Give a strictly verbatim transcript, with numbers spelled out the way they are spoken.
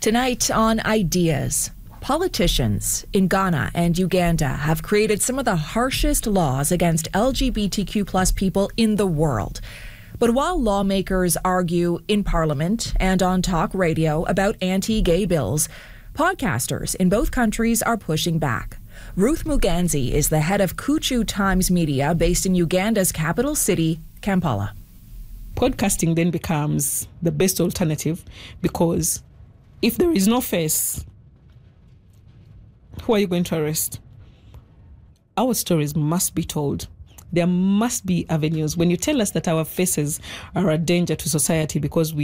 Tonight on Ideas, politicians in Ghana and Uganda have created some of the harshest laws against L G B T Q plus people in the world. But while lawmakers argue in Parliament and on talk radio about anti-gay bills, podcasters in both countries are pushing back. Ruth Muganzi is the head of Kuchu Times Media based in Uganda's capital city, Kampala. Podcasting then becomes the best alternative because if there is no face, who are you going to arrest? Our stories must be told. There must be avenues. When you tell us that our faces are a danger to society because we